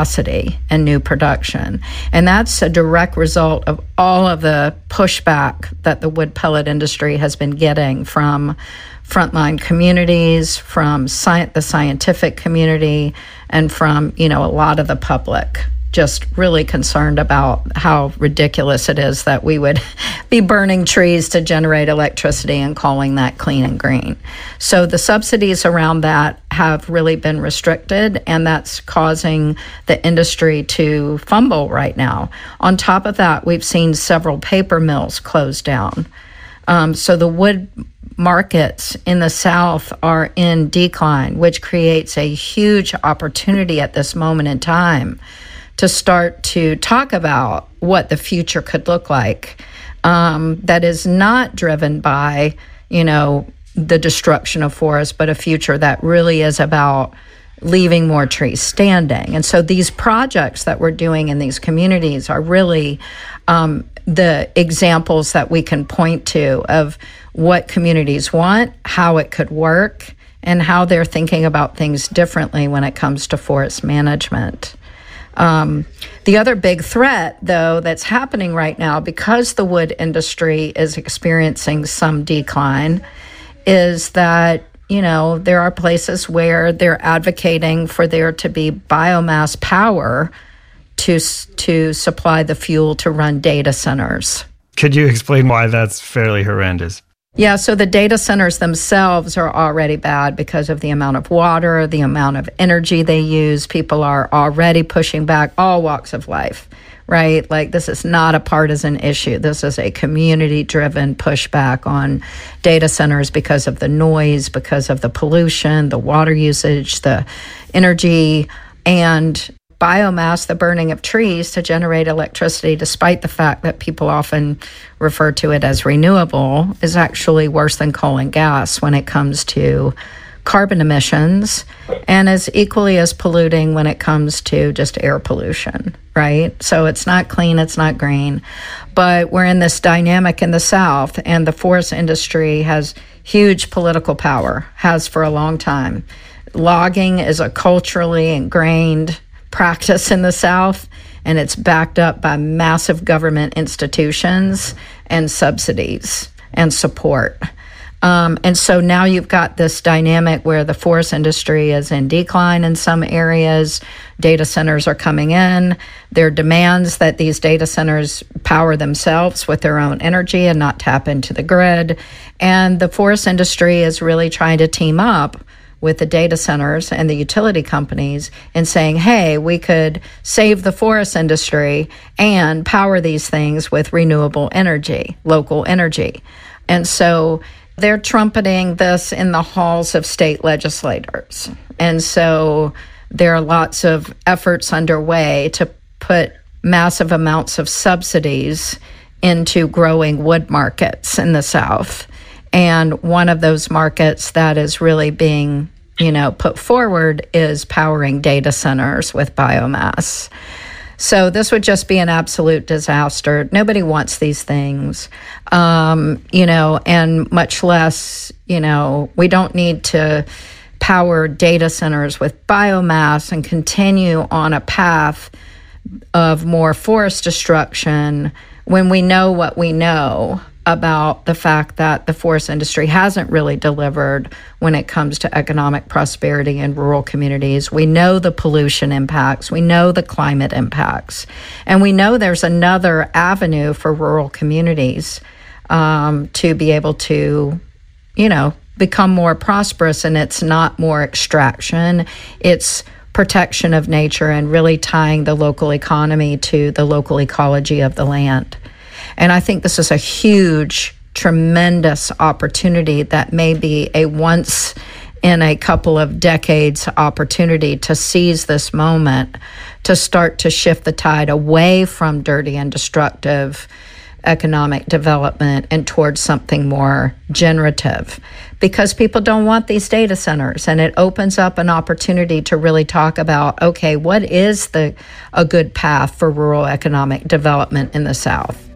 capacity and new production. And that's a direct result of all of the pushback that the wood pellet industry has been getting from frontline communities, from the scientific community, and from, a lot of the public, just really concerned about how ridiculous it is that we would be burning trees to generate electricity and calling that clean and green. So the subsidies around that have really been restricted, and that's causing the industry to fumble right now. On top of that, we've seen several paper mills close down. So the wood markets in the South are in decline, which creates a huge opportunity at this moment in time to start to talk about what the future could look like, that is not driven by, the destruction of forests, but a future that really is about leaving more trees standing. And so these projects that we're doing in these communities are really the examples that we can point to of what communities want, how it could work, and how they're thinking about things differently when it comes to forest management. The other big threat, though, that's happening right now, because the wood industry is experiencing some decline, is that, there are places where they're advocating for there to be biomass power to supply the fuel to run data centers. Could you explain why that's fairly horrendous? Yeah, so the data centers themselves are already bad because of the amount of water, the amount of energy they use. People are already pushing back, all walks of life, right? Like, this is not a partisan issue. This is a community-driven pushback on data centers because of the noise, because of the pollution, the water usage, the energy, and biomass, the burning of trees to generate electricity, despite the fact that people often refer to it as renewable, is actually worse than coal and gas when it comes to carbon emissions, and is equally as polluting when it comes to just air pollution, right? So it's not clean, it's not green. But we're in this dynamic in the South, and the forest industry has huge political power, has for a long time. Logging is a culturally ingrained practice in the South, and it's backed up by massive government institutions and subsidies and support. And so now you've got this dynamic where the forest industry is in decline in some areas. Data centers are coming in. There are demands that these data centers power themselves with their own energy and not tap into the grid. And the forest industry is really trying to team up with the data centers and the utility companies and saying, hey, we could save the forest industry and power these things with renewable energy, local energy. And so they're trumpeting this in the halls of state legislators. And so there are lots of efforts underway to put massive amounts of subsidies into growing wood markets in the South. And one of those markets that is really being, put forward is powering data centers with biomass. So this would just be an absolute disaster. Nobody wants these things, and much less, we don't need to power data centers with biomass and continue on a path of more forest destruction when we know what we know about the fact that the forest industry hasn't really delivered when it comes to economic prosperity in rural communities. We know the pollution impacts, we know the climate impacts, and we know there's another avenue for rural communities to be able to, become more prosperous, and it's not more extraction, it's protection of nature and really tying the local economy to the local ecology of the land. And I think this is a huge, tremendous opportunity that may be a once in a couple of decades opportunity to seize this moment to start to shift the tide away from dirty and destructive economic development and towards something more generative, because people don't want these data centers, and it opens up an opportunity to really talk about, okay, what is a good path for rural economic development in the South?